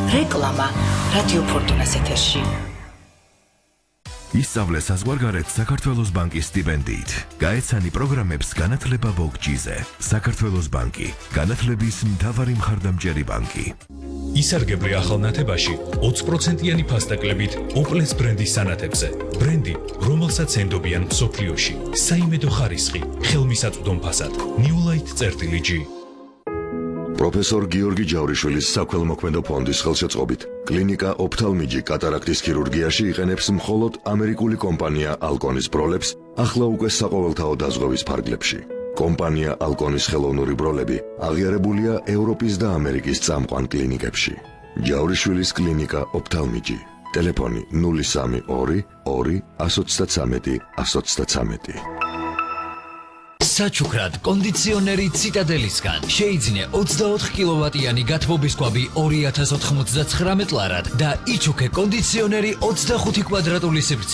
რეკლამა რადიო ფორტუნას ეთერში. ისწავლე საზღვარგარეთ საქართველოს ბანკის სტიპენდიით. გაეცანი პროგრამებს განათლება ბოგჯიზე. საქართველოს ბანკი, განათლების მთავარი მხარდამჭერი ბანკი. ისარგებლე ახალ ნათებაში 20%-იანი ფასტაკლებით ოპლეს ბრენდის სანათებზე. ბრენდი, რომელსაც ენდობიან მსოფლიოში. საიმედო ხარისხი, ხელმისაწვდომ ფასად. Newlight.G. პროფესორ გიორგი ჯავრიშვილის საქველმოქმედო ფონდის ხელშეწყობით კლინიკა ოფთალმიჯი კატარაქტის ქირურგიაში იყენებს მხოლოდ ამერიკული კომპანია ალკონის ბროლებს ახლა უკვე საყოველთაო დაზღვევის ფარგლებში. კომპანია ალკონის ხელოვნური ბროლები აღიარებულია ევროპის და ამერიკის წამყვან კლინიკებში. ჯავრიშვილის კლინიკა ოფთალმიჯი. ტელეფონი 032 2 133 133. საჩუქრად კონდიციონერი ციტადელისგან შეიძინე 24 კილოვატიანი გათბობის კვაბი 2099 ლარად და იჩუქე კონდიციონერი 25 კვადრატული სივრცე